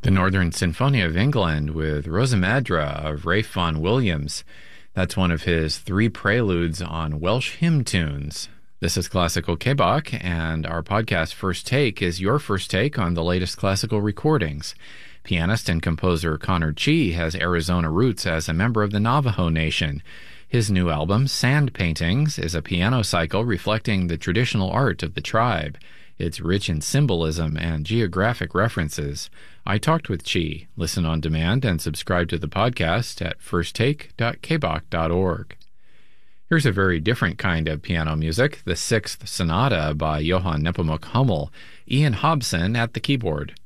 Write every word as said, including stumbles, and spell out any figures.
The Northern Symphony of England with Rosamadra of Ralph Vaughan Williams. That's one of his three preludes on Welsh hymn tunes. This is Classical K-Bach, and our podcast First Take is your first take on the latest classical recordings. Pianist and composer Conor Cheek has Arizona roots as a member of the Navajo Nation. His new album, Sand Paintings, is a piano cycle reflecting the traditional art of the tribe. It's rich in symbolism and geographic references. I talked with Cheek. Listen on demand and subscribe to the podcast at first take dot k bach dot org. Here's a very different kind of piano music, the Sixth Sonata by Johann Nepomuk Hummel, Ian Hobson at the keyboard.